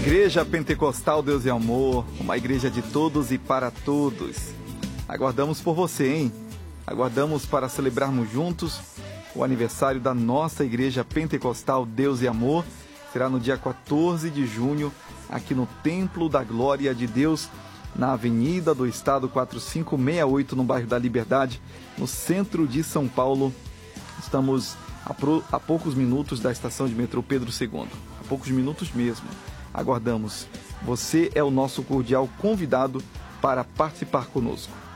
Igreja Pentecostal Deus e Amor, uma igreja de todos e para todos. Aguardamos por você, hein? Aguardamos para celebrarmos juntos o aniversário da nossa Igreja Pentecostal Deus e Amor. Será no dia 14 de junho, aqui no Templo da Glória de Deus, na Avenida do Estado 4568, no bairro da Liberdade, no centro de São Paulo. Estamos a poucos minutos da estação de metrô Pedro II. A poucos minutos mesmo. Aguardamos. Você é o nosso cordial convidado para participar conosco.